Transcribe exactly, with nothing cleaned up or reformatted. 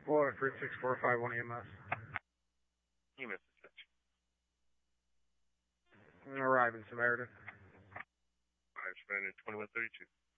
Florida three six four five one E M S. E M S dispatch. Arrive in Samaritan. Alright, Samaritan twenty-one thirty-two.